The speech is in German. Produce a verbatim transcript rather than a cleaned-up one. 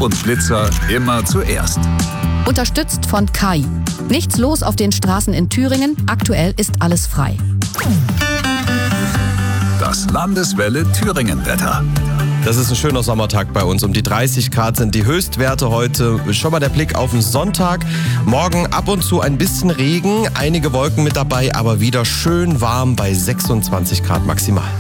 und Blitzer immer zuerst. Unterstützt von K I. Nichts los auf den Straßen in Thüringen. Aktuell ist alles frei. Das Landeswelle Thüringen-Wetter. Das ist ein schöner Sommertag bei uns. Um die dreißig Grad sind die Höchstwerte heute. Schon mal der Blick auf den Sonntag. Morgen ab und zu ein bisschen Regen, einige Wolken mit dabei, aber wieder schön warm bei sechsundzwanzig Grad maximal.